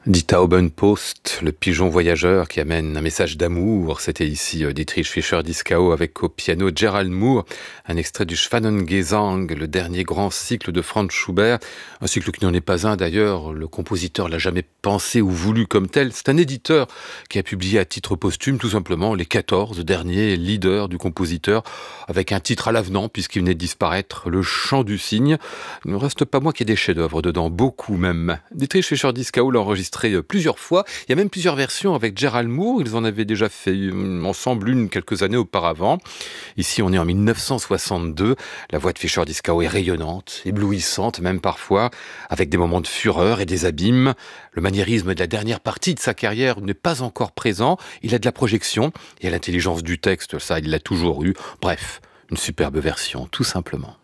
Die Taubenpost, le pigeon voyageur qui amène un message d'amour. C'était ici Dietrich Fischer-Dieskau avec au piano Gerald Moore, un extrait du Schwanengesang, le dernier grand cycle de Franz Schubert, un cycle qui n'en est pas un d'ailleurs, le compositeur l'a jamais pensé ou voulu comme tel. C'est un éditeur qui a publié à titre posthume tout simplement les 14 derniers leaders du compositeur, avec un titre à l'avenant puisqu'il venait de disparaître, Le Chant du Cygne. Il ne reste pas moins qu'il y ait des chefs-d'œuvre dedans, beaucoup même. Dietrich Fischer-Dieskau l'a enregistré plusieurs fois. Il y a même plusieurs versions avec Gerald Moore. Ils en avaient déjà fait ensemble une quelques années auparavant. Ici, on est en 1962. La voix de Fischer-Dieskau est rayonnante, éblouissante même parfois, avec des moments de fureur et des abîmes. Le maniérisme de la dernière partie de sa carrière n'est pas encore présent. Il a de la projection et l'intelligence du texte, ça, il l'a toujours eu. Bref, une superbe version, tout simplement.